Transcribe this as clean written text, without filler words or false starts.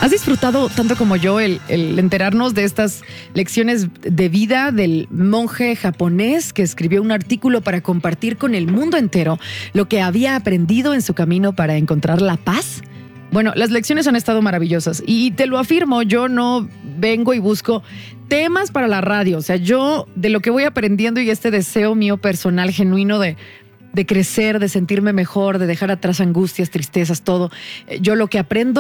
¿Has disfrutado tanto como yo el enterarnos de estas lecciones de vida del monje japonés que escribió un artículo para compartir con el mundo entero lo que había aprendido en su camino para encontrar la paz? Bueno, las lecciones han estado maravillosas y te lo afirmo, yo no vengo y busco temas para la radio. O sea, yo de lo que voy aprendiendo y este deseo mío personal, genuino de crecer, de sentirme mejor, de dejar atrás angustias, tristezas, todo, yo lo que aprendo